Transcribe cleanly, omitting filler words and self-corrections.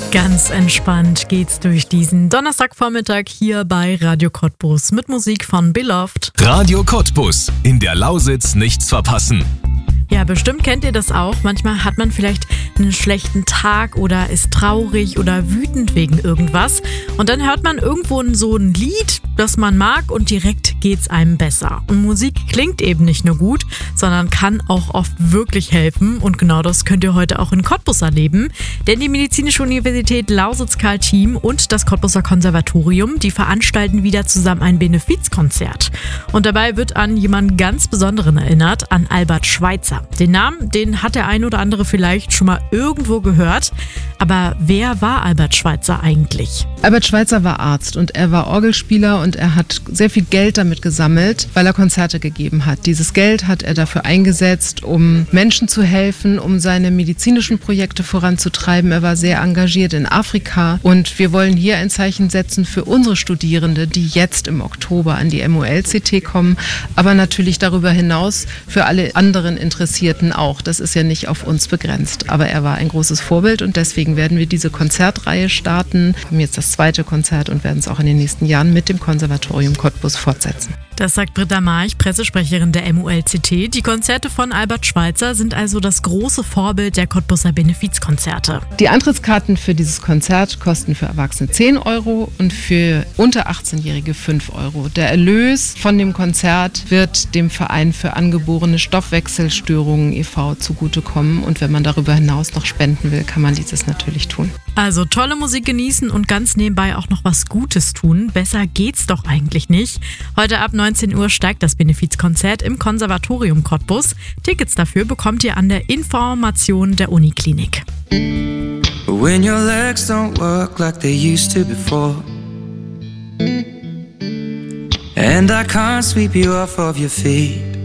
Ganz entspannt geht's durch diesen Donnerstagvormittag hier bei Radio Cottbus mit Musik von Beloved. Radio Cottbus, in der Lausitz nichts verpassen. Ja, bestimmt kennt ihr das auch. Manchmal hat man vielleicht einen schlechten Tag oder ist traurig oder wütend wegen irgendwas. Und dann hört man irgendwo so ein Lied, das man mag, und direkt geht's einem besser. Und Musik klingt eben nicht nur gut, sondern kann auch oft wirklich helfen. Und genau das könnt ihr heute auch in Cottbus erleben. Denn die Medizinische Universität Lausitz-Karlsheim und das Cottbuser Konservatorium, die veranstalten wieder zusammen ein Benefizkonzert. Und dabei wird an jemanden ganz Besonderen erinnert, an Albert Schweitzer. Den Namen, den hat der ein oder andere vielleicht schon mal irgendwo gehört. Aber wer war Albert Schweitzer eigentlich? Albert Schweitzer war Arzt und er war Orgelspieler und er hat sehr viel Geld damit gesammelt, weil er Konzerte gegeben hat. Dieses Geld hat er dafür eingesetzt, um Menschen zu helfen, um seine medizinischen Projekte voranzutreiben. Er war sehr engagiert in Afrika und wir wollen hier ein Zeichen setzen für unsere Studierende, die jetzt im Oktober an die MOL-CT kommen, aber natürlich darüber hinaus für alle anderen Interessierten auch. Das ist ja nicht auf uns begrenzt, aber er war ein großes Vorbild und deswegen werden wir diese Konzertreihe starten. Wir haben jetzt das zweite Konzert und werden es auch in den nächsten Jahren mit dem Konservatorium Cottbus fortsetzen. Das sagt Britta March, Pressesprecherin der MOL-CT. Die Konzerte von Albert Schweitzer sind also das große Vorbild der Cottbuser Benefizkonzerte. Die Eintrittskarten für dieses Konzert kosten für Erwachsene 10 € und für unter 18-Jährige 5 €. Der Erlös von dem Konzert wird dem Verein für angeborene Stoffwechselstörungen e.V. zugutekommen. Und wenn man darüber hinaus noch spenden will, kann man dieses natürlich tun. Also tolle Musik genießen und ganz nebenbei auch noch was Gutes tun. Besser geht's doch eigentlich nicht. Heute ab 19 Uhr steigt das Benefizkonzert im Konservatorium Cottbus. Tickets dafür bekommt ihr an der Information der Uniklinik. When your legs don't work like they used to before, and I can't sweep you off of your feet,